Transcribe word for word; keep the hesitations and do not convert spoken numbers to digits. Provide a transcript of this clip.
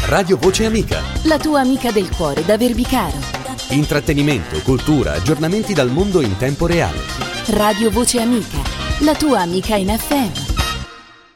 Radio Voce Amica. La tua amica del cuore da Verbicaro. Intrattenimento, cultura, aggiornamenti dal mondo in tempo reale. Radio Voce Amica, la tua amica in F M.